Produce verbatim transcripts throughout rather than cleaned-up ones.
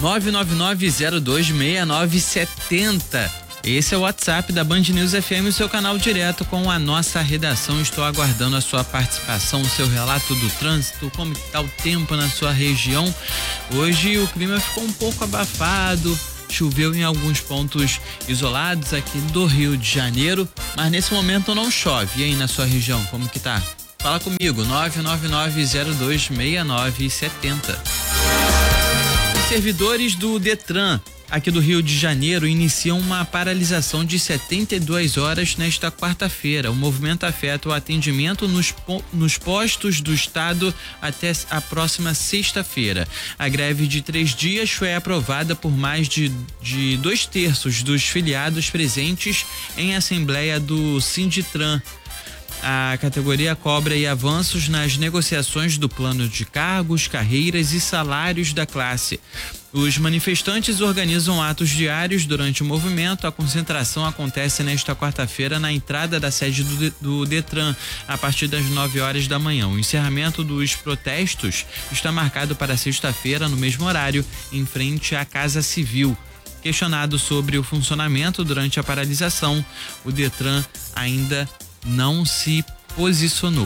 nove nove nove zero dois seis nove sete zero. Esse é o WhatsApp da Band News F M, o seu canal direto com a nossa redação. Estou aguardando a sua participação, o seu relato do trânsito, como está o tempo na sua região. Hoje o clima ficou um pouco abafado, choveu em alguns pontos isolados aqui do Rio de Janeiro, mas nesse momento não chove. E aí na sua região, como que tá? Fala comigo, nove nove nove zero dois seis nove sete zero. Os servidores do Detran aqui do Rio de Janeiro iniciam uma paralisação de setenta e duas horas nesta quarta-feira. O movimento afeta o atendimento nos, nos postos do estado até a próxima sexta-feira. A greve de três dias foi aprovada por mais de, de dois terços dos filiados presentes em assembleia do Sinditran. A categoria cobra e avanços nas negociações do plano de cargos, carreiras e salários da classe. Os manifestantes organizam atos diários durante o movimento. A concentração acontece nesta quarta-feira na entrada da sede do, do Detran, a partir das nove horas da manhã. O encerramento dos protestos está marcado para sexta-feira, no mesmo horário, em frente à Casa Civil. Questionado sobre o funcionamento durante a paralisação, o Detran ainda não se posicionou.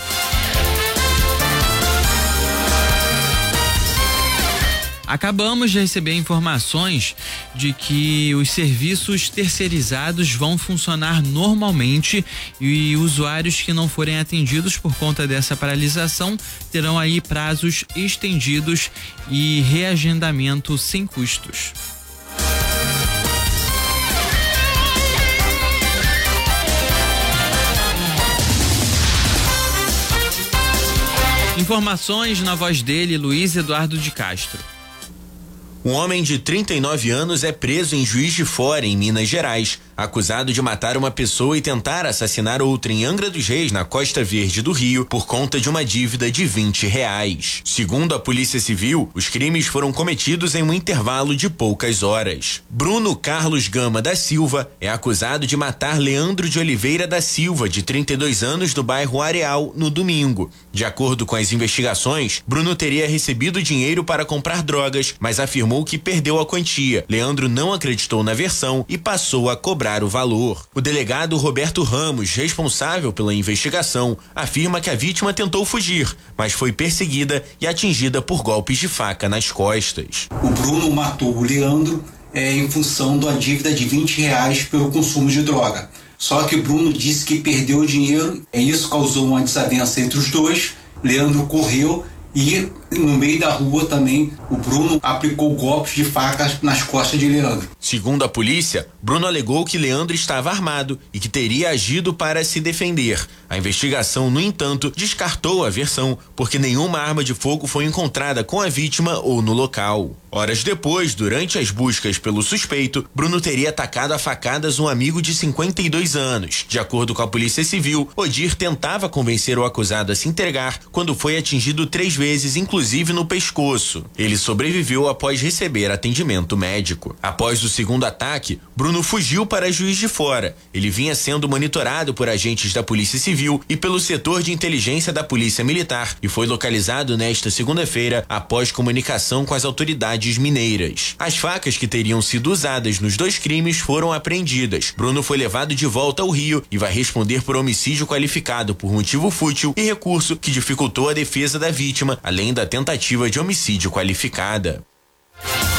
Acabamos de receber informações de que os serviços terceirizados vão funcionar normalmente e usuários que não forem atendidos por conta dessa paralisação terão aí prazos estendidos e reagendamento sem custos. Informações na voz dele, Luiz Eduardo de Castro. Um homem de trinta e nove anos é preso em Juiz de Fora, em Minas Gerais, acusado de matar uma pessoa e tentar assassinar outra em Angra dos Reis, na Costa Verde do Rio, por conta de uma dívida de vinte reais. Segundo a Polícia Civil, os crimes foram cometidos em um intervalo de poucas horas. Bruno Carlos Gama da Silva é acusado de matar Leandro de Oliveira da Silva, de trinta e dois anos, do bairro Areal, no domingo. De acordo com as investigações, Bruno teria recebido dinheiro para comprar drogas, mas afirmou que perdeu a quantia. Leandro não acreditou na versão e passou a cobrar o valor. O delegado Roberto Ramos, responsável pela investigação, afirma que a vítima tentou fugir, mas foi perseguida e atingida por golpes de faca nas costas. O Bruno matou o Leandro é, em função da dívida de vinte reais pelo consumo de droga. Só que o Bruno disse que perdeu o dinheiro, e isso causou uma desavença entre os dois. Leandro correu e no meio da rua também o Bruno aplicou golpes de facas nas costas de Leandro. Segundo a polícia, Bruno alegou que Leandro estava armado e que teria agido para se defender. A investigação, no entanto, descartou a versão porque nenhuma arma de fogo foi encontrada com a vítima ou no local. Horas depois, durante as buscas pelo suspeito, Bruno teria atacado a facadas um amigo de cinquenta e dois anos. De acordo com a Polícia Civil, Odir tentava convencer o acusado a se entregar quando foi atingido três vezes, inclusive no pescoço. Ele sobreviveu após receber atendimento médico. Após o segundo ataque, Bruno fugiu para Juiz de Fora. Ele vinha sendo monitorado por agentes da Polícia Civil e pelo setor de inteligência da Polícia Militar e foi localizado nesta segunda-feira após comunicação com as autoridades mineiras. As facas que teriam sido usadas nos dois crimes foram apreendidas. Bruno foi levado de volta ao Rio e vai responder por homicídio qualificado por motivo fútil e recurso que dificultou a defesa da vítima, além da tentativa de homicídio qualificada.